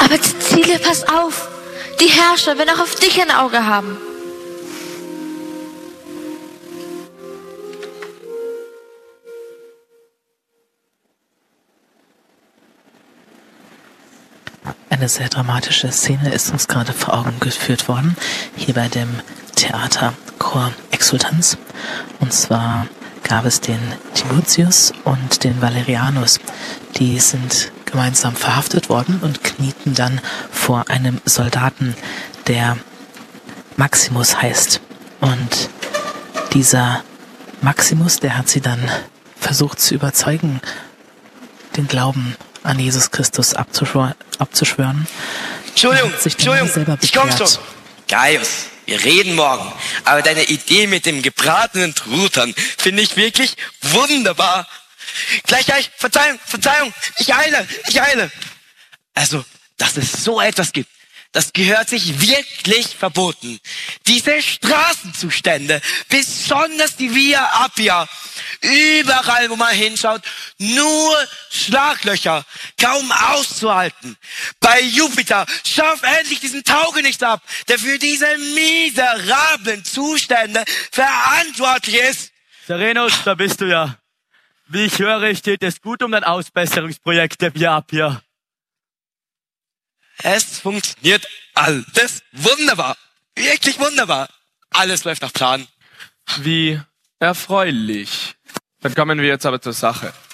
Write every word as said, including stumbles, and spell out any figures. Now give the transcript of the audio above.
Aber Cecilia, pass auf. Die Herrscher werden auch auf dich ein Auge haben. Eine sehr dramatische Szene ist uns gerade vor Augen geführt worden, hier bei dem Theater Chor Exultanz. Und zwar gab es den Tibutius und den Valerianus. Die sind gemeinsam verhaftet worden und knieten dann vor einem Soldaten, der Maximus heißt. Und dieser Maximus, der hat sie dann versucht zu überzeugen, den Glauben an Jesus Christus abzuschwören. abzuschwören. Entschuldigung, Entschuldigung, ich komm schon. Gaius, wir reden morgen. Aber deine Idee mit dem gebratenen Truthahn finde ich wirklich wunderbar. Gleich, gleich, Verzeihung, Verzeihung, ich eile, ich eile. Also, dass es so etwas gibt, das gehört sich wirklich verboten. Diese Straßenzustände, besonders die Via Appia, überall, wo man hinschaut, nur Schlaglöcher, kaum auszuhalten. Bei Jupiter, schaff endlich diesen Taugenichts ab, der für diese miserablen Zustände verantwortlich ist. Serenus, da bist du ja. Wie ich höre, steht es gut um dein Ausbesserungsprojekt der Via Appia. Es funktioniert alles wunderbar. Wirklich wunderbar. Alles läuft nach Plan. Wie erfreulich. Dann kommen wir jetzt aber zur Sache.